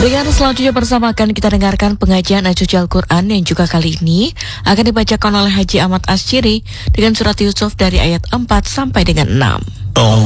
Dengan selanjutnya bersama akan kita dengarkan pengajian ayat suci Al-Quran yang juga kali ini akan dibacakan oleh Haji Ahmad Asyiri dengan surat Yusuf dari ayat 4 sampai dengan 6.